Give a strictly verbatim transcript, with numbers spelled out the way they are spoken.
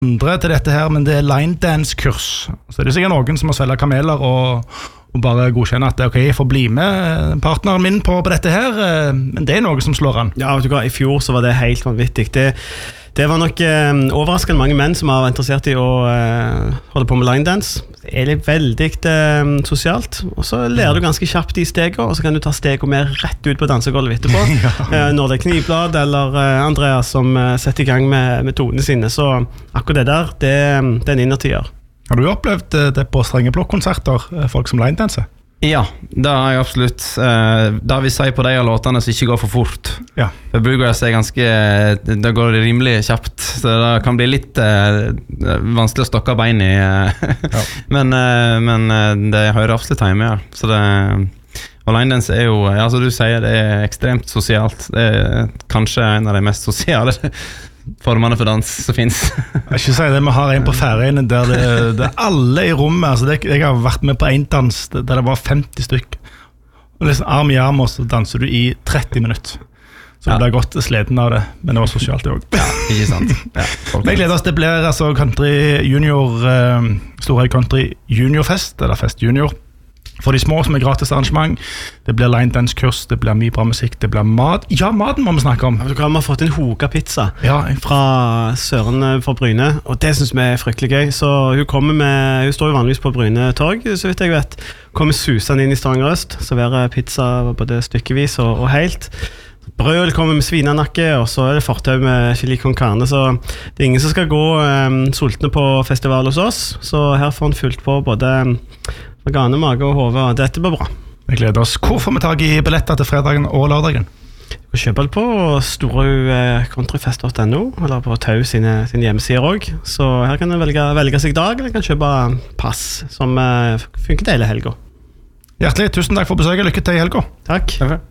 andre til dette her, men det er line dance-kurs. Så det er sikkert noen som må svelge kameler og, og bare godkjenne at ok, jeg får bli med partneren min på, på dette her, men det er noe som slår an. Ja, vet du hva, i fjor så var det helt vanvittig. Det, det var nok eh, overraskende mange menn som var interessert i å eh, holde på med line dance. Det er litt veldig eh, sosialt, og så lærer du ganske kjapt de steger, og så kan du ta steg og mer rett ut på dansegulvet etterpå. ja. eh, når det er Knivblad eller eh, Andreas som eh, setter i gang med metodene sine, så akkurat det der, det, det er en innertier. Har du opplevd det på strengeblokk-konserter, folk som line-danser? Ja, det har jeg absolutt. Det vil si på de av låtene som ikke går for fort. Ja. For bluegrass er ganske, det går rimelig kjapt, så det kan bli litt uh, vanskelig å stokke bein i. ja. Men, uh, men det hører absolutt hjemme, ja. Så det, og line dance er jo, ja, som du sier, det er ekstremt sosialt. Det er kanskje en av de mest sosiale formene for dans som finnes. Jeg skal si det, vi har en på Færøyene der det, det er alle i rommet, altså det, jeg har vært med på en dans der det var femti stykk, og liksom arm i arm, og så danser du i tretti minutter. Så ja. Du ble godt sleden av det, men det var sosialt det også. Ja, ikke sant. Ja, vi gleder oss, det blir altså Country Junior, uh, Storøy Country Juniorfest, eller Fest Junior, for de små som er gratis arrangement. Det blir line dance kurs, det blir mye bra musikk, det blir mat. Ja, maten må vi snakke om. Vi har fått en Hoga-pizza ja, fra Søren fra Bryne, og det synes vi er fryktelig gøy. Så hun kommer med, hun står jo vanligvis på Bryne torg, så vidt jeg vet. Kommer susende inn i Stavanger Øst, serverer pizza både stykkevis og, og helt. Brød kommer med svinenakke, og så er det fortau med chili con carne, så det er ingen som skal gå um, sultne på festival hos oss, så her får han fulgt på både organe, mage og hode, og dette blir bra. Vi gleder oss. Hvor får vi tag i billetter til fredagen og lørdagen? Du kan kjøpe det på storøy countryfest punktum no, eller på Tau sine, sine hjemmesider også, så her kan du velge, velge seg dag, eller kan kjøpe pass som uh, funker til hele helga. Hjertelig, tusen takk for besøket, lykke til i helga. Takk. Takk.